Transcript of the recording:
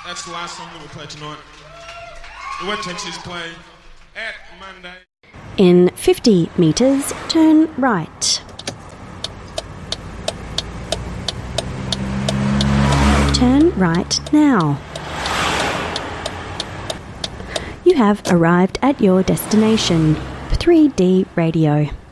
That's the last song that we'll play tonight. The Wet Texas play at Monday. In 50 metres, turn right. Turn right now. You have arrived at your destination, 3D Radio.